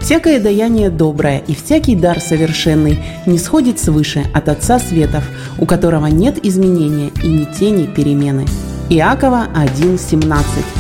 Всякое даяние доброе и всякий дар совершенный не сходит свыше от Отца Светов, у которого нет изменения и ни тени перемены. Иакова 1:17.